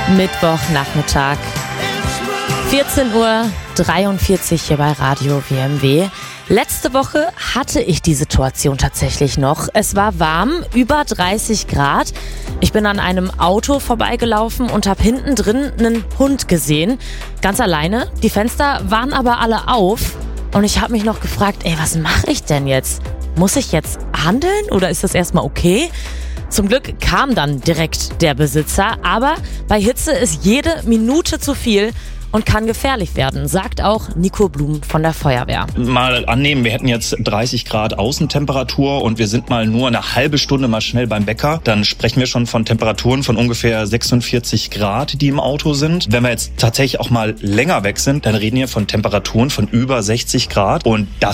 Mittwochnachmittag, 14:43 Uhr hier bei Radio WMW. Letzte Woche hatte ich die Situation tatsächlich noch. Es war warm, über 30 Grad. Ich bin an einem Auto vorbeigelaufen und habe hinten drin einen Hund gesehen. Ganz alleine. Die Fenster waren aber alle auf. Und ich habe mich noch gefragt, was mache ich denn jetzt? Muss ich jetzt handeln oder ist das erstmal okay? Zum Glück kam dann direkt der Besitzer, aber bei Hitze ist jede Minute zu viel und kann gefährlich werden, sagt auch Nico Blum von der Feuerwehr. Mal annehmen, wir hätten jetzt 30 Grad Außentemperatur und wir sind mal nur eine halbe Stunde mal schnell beim Bäcker, dann sprechen wir schon von Temperaturen von ungefähr 46 Grad, die im Auto sind. Wenn wir jetzt tatsächlich auch mal länger weg sind, dann reden wir von Temperaturen von über 60 Grad und das